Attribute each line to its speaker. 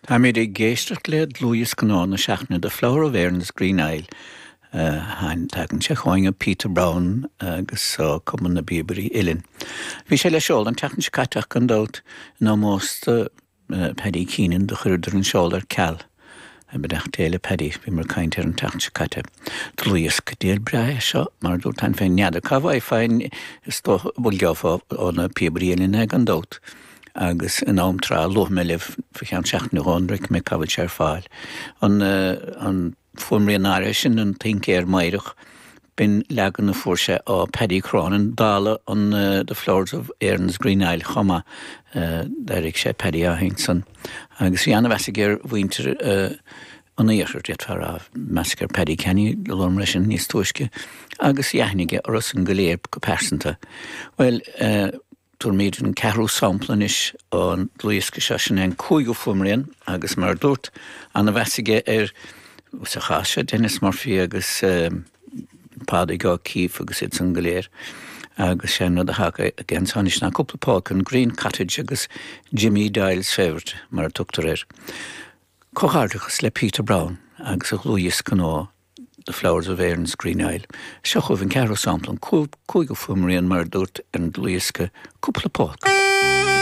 Speaker 1: Tá mé é géisteach le Louis Canán na seachna The Flower of Erin's Green Isle. Hain tagan se choinge Peter Brown agus cuman na Bíobarí Uillinn. Bhí sé le seol an teachn se caiteach an dót ná mósta Paddy Keenan do chuidir an seol ar ceall. Bedacht téile Paddy, bhí mar caint ar an teachn se caite. Louis go déal breith seo, mar dúirt tan féin neada cabhaid féin is tó bhil geofá ó na Bíobarí Uillinn ag an dót. Agus yn am tra loch me lef fychan seach na hondrik me cabhad sé fáil. An fumrian sin an think mairich bin legan na fórse á Paddy Cronin dála an The Flowers of Erin's Green Isle chama derig sé Paddy a Hinkson. Agus fi anna vesig winter an éichir réit far a meascar Paddy Kenny lorm sin níos tuisce agus jahnige oras an goléir go persanta. Well, Túr méid an cehrú samplan is an Louisca sesin an cúig fumrian agus mar dúirt an bheisige sa chaise Dennis Murphy agus pádaigh á cíf agus it san goléir agus sé nó a haga gens hanis na cúpla pác an Green Cottage agus Jimmy Dial's Favourite mar tuachtar Cóchardachas le Peter Brown agus a Louis Canán The Flowers of Erin's Green Isle. Seach an cehrú samplan cúig fumrian mar dúirt an Louisca cúpla pác.